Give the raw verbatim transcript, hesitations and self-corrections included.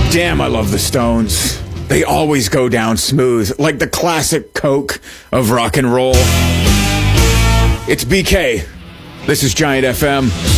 Damn, I love the Stones. They always go down smooth, like the classic Coke of rock and roll. It's B K. This is Giant F M.